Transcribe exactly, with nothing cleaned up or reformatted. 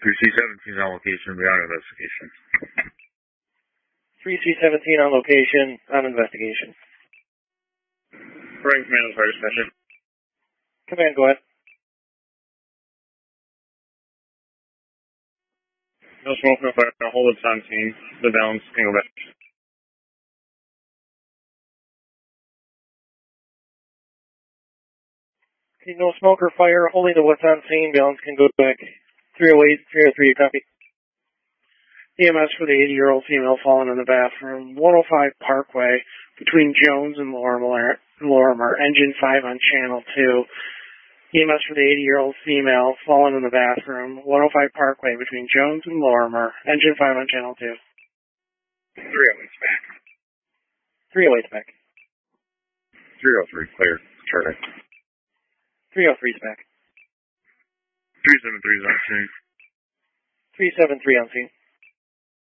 three C seventeen on location, beyond investigation. three C seventeen on location, on investigation. Rank command fire station. Command, go ahead. No smoke, no fire, no hold it's on scene. The balance can go back. Okay, no smoke or fire, only the what's on scene, balance can go back. three oh eight, three oh three, copy. E M S for the eighty-year-old female fallen in the bathroom, one oh five Parkway, between Jones and Lorimer, Lorimer, engine five on channel two. E M S for the eighty-year-old female fallen in the bathroom, one oh five Parkway, between Jones and Lorimer, engine five on channel two. three oh eight's back. three oh eight's back. three oh three, clear. Charlie. three oh three's back. three seven three is on scene. three seven three on scene.